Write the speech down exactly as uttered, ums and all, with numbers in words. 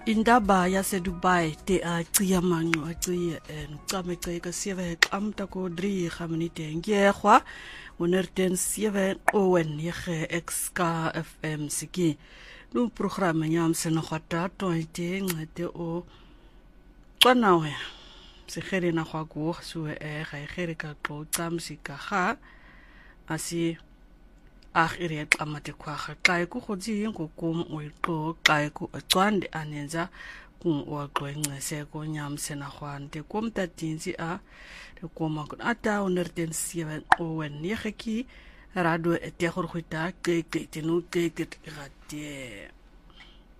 Indaba yaseDubai te aciya manqo aciye nucame ceka sieve qamta ko dri khaminite ngiyehwa unerten sieve owen yege xk fm siki nu programme nyam sena khata toite ngate o qanawe segere na khwa go suwe e ga egere ka qo tsamsika ga asi ag ire qamate kwa xa ku godzi ngokum uyiqo xa ku aqwande anenza ku waqwencese ko nyamsena khwante komtatinzi a koma ku ata unerten sieve owen yegi rado etegor khita ke ke tenu ke ke gate